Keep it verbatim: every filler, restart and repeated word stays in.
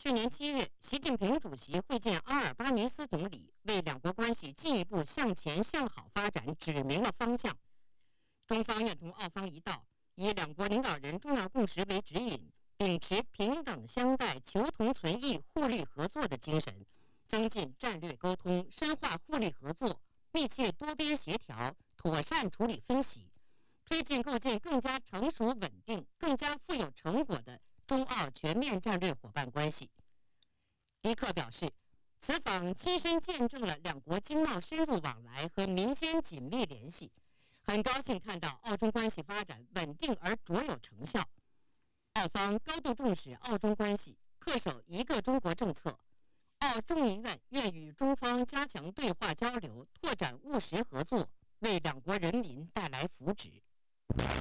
去年七月，习近平主席会见阿尔巴尼斯总理，为两国关系进一步向前向好发展指明了方向。中方愿同澳方一道，以两国领导人重要共识为指引，秉持平等相待、求同存异、互利合作的精神，增进战略沟通，深化互利合作，密切多边协调，妥善处理分歧，推进构建更加成熟稳定、更加富有成果的中澳全面战略伙伴关系。迪克表示，此访亲身见证了两国经贸深入往来和民间紧密联系，很高兴看到澳中关系发展稳定而卓有成效。澳方高度重视澳中关系，恪守一个中国政策。澳众议院愿与中方加强对话交流，拓展务实合作，为两国人民带来福祉。